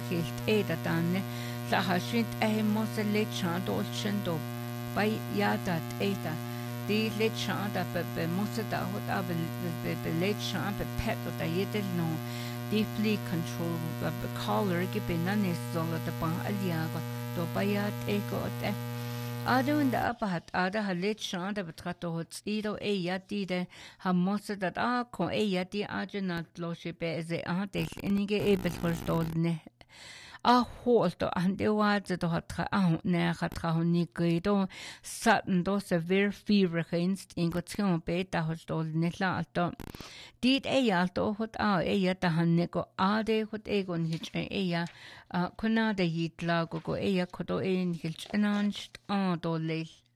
hilt edatanne lahashint ehmosse lechando olchendo by yadat eta the lechanda be mosada hot abel be lechand be pet da yedel no deeply control the color gibinanis zola the ban aliaga do bayat ego te Adun da apahat ada halit shanda betrato hot ido yatide ha mosada ko yati ajna loshe be ze atel inige ebelforstolne holto and the words to hat ne hat satin do severe fever hinst in gotion beta hostol netla alto dit alto hot ta hanne go ade hot egon hich kuna de hitla go kodo ein hilch ananst do leil